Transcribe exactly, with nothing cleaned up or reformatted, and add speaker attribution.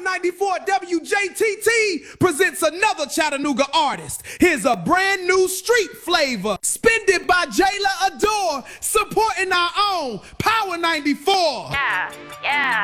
Speaker 1: ninety-four W J T T presents another Chattanooga artist. Here's a brand new street flavor, spended by Jayla Adore, supporting our own Power ninety-four.
Speaker 2: Yeah, yeah.